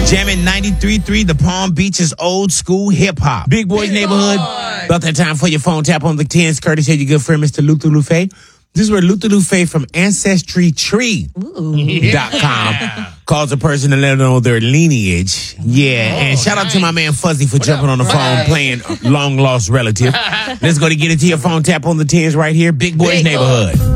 Jamming 93.3, the Palm Beach's old school hip hop. Big Boys Neighborhood. About that time for your phone tap on the 10s, courtesy of your good friend, Mr. Luther Lufe. This is where Luther Lufe from AncestryTree.com calls a person to let them know their lineage. Yeah, and shout out to my man Fuzzy for jumping on the phone playing Long Lost Relative. Let's go to get it to your phone tap on the 10s right here. Big Boys Neighborhood.